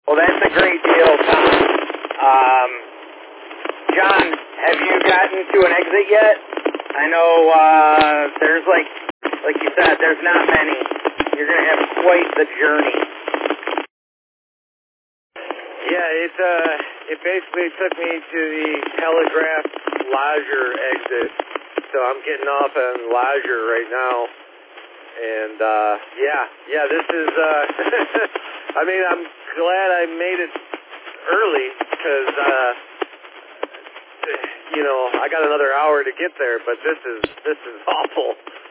Well, that's a great deal, Tom. John, have you gotten to an exit yet? I know there's like you said, there's not many. You're going to have quite the journey. Yeah, it basically took me to the Telegraph Lodger exit, so I'm getting off on Lodger right now, and yeah, this is. I mean, I'm glad I made it early because I got another hour to get there, but this is awful.